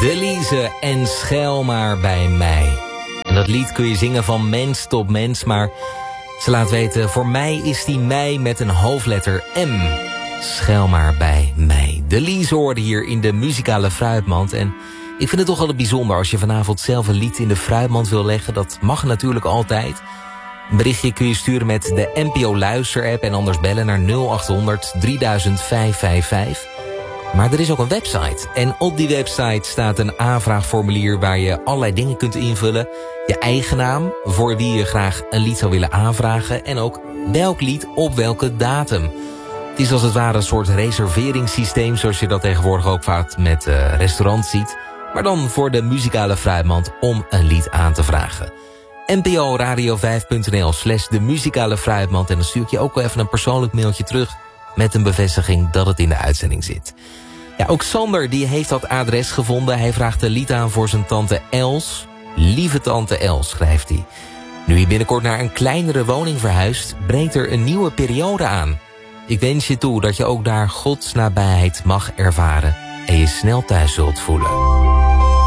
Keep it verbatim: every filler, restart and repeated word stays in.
De Lize en Schel maar bij mij. En dat lied kun je zingen van mens tot mens, maar ze laat weten, voor mij is die mij met een hoofdletter M. Schel maar bij mij. De Lize hoorde hier in de muzikale fruitmand. En ik vind het toch altijd bijzonder als je vanavond zelf een lied in de fruitmand wil leggen. Dat mag natuurlijk altijd. Een berichtje kun je sturen met de N P O Luister-app en anders bellen naar nul acht honderd drieduizend vijfhonderdvijfenvijftig. Maar er is ook een website. En op die website staat een aanvraagformulier waar je allerlei dingen kunt invullen. Je eigen naam, voor wie je graag een lied zou willen aanvragen. En ook welk lied op welke datum. Het is als het ware een soort reserveringssysteem, zoals je dat tegenwoordig ook vaak met uh, restaurants ziet. Maar dan voor de muzikale fruitmand om een lied aan te vragen. N P O radio vijf punt n l slash de muzikale fruitmand. En dan stuur ik je ook wel even een persoonlijk mailtje terug met een bevestiging dat het in de uitzending zit. Ja, ook Sander die heeft dat adres gevonden. Hij vraagt een lied aan voor zijn tante Els. Lieve tante Els, schrijft hij. Nu je binnenkort naar een kleinere woning verhuist, breekt er een nieuwe periode aan. Ik wens je toe dat je ook daar Gods nabijheid mag ervaren en je snel thuis zult voelen.